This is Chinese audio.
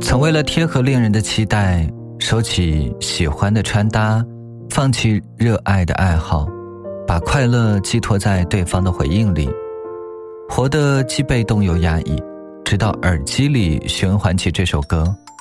曾为了贴合恋人的期待，收起喜欢的穿搭，放弃热爱的爱好，把快乐寄托在对方的回应里，活得既被动又压抑，直到耳机里循环起这首歌，